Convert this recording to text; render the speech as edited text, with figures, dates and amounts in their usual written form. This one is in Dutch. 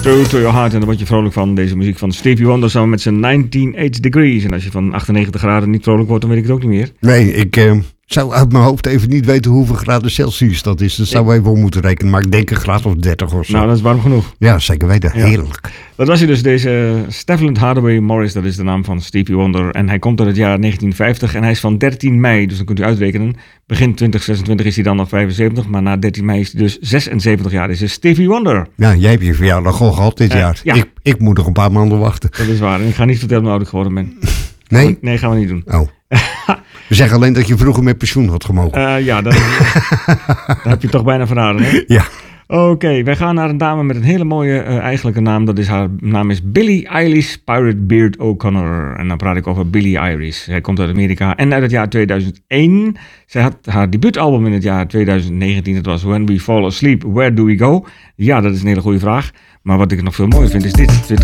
True to Your Heart. En daar word je vrolijk van. Deze muziek van Stevie Wonder samen met zijn 19 Degrees. En als je van 98 graden niet vrolijk wordt, dan weet ik het ook niet meer. Nee, ik zou uit mijn hoofd even niet weten hoeveel graden Celsius dat is. Dat zou we even op moeten rekenen. Maar ik denk een graad of 30 of zo. Nou, dat is warm genoeg. Ja, zeker weten. Ja. Heerlijk. Dat was hij dus, deze Steffland Hardaway Morris. Dat is de naam van Stevie Wonder. En hij komt uit het jaar 1950 en hij is van 13 mei. Dus dan kunt u uitrekenen. Begin 2026 is hij dan al 75. Maar na 13 mei is hij dus 76 jaar. Dit is Stevie Wonder. Ja, jij hebt je verjaardag al gehad dit jaar. Ja. Ik moet nog een paar maanden wachten. Dat is waar. En ik ga niet vertellen hoe oud ik geworden ben. Nee? Nee, gaan we niet doen. Oh. We zeggen alleen dat je vroeger met pensioen had gemogen. Ja, dat heb je toch bijna verraden, hè? Ja. Oké, wij gaan naar een dame met een hele mooie eigenlijke naam. Haar naam is Billie Eilish Pirate Beard O'Connor. En dan praat ik over Billie Eilish. Zij komt uit Amerika en uit het jaar 2001. Zij had haar debuutalbum in het jaar 2019. Dat was When We Fall Asleep, Where Do We Go? Ja, dat is een hele goede vraag. Maar wat ik nog veel mooier vind is dit. Dit